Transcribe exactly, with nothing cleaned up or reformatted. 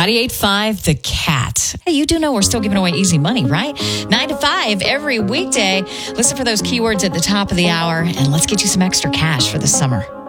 ninety-eight point five The Cat. Hey, you do know we're still giving away easy money, right? nine to five every weekday. Listen for those keywords at the top of the hour, and let's get you some extra cash for the summer.